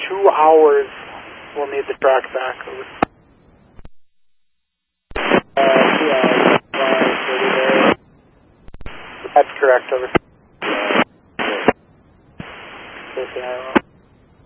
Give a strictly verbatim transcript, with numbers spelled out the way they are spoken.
two hours we'll need the track back. Over. Uh, two hours. Uh, That's correct, over. thirty there. Okay.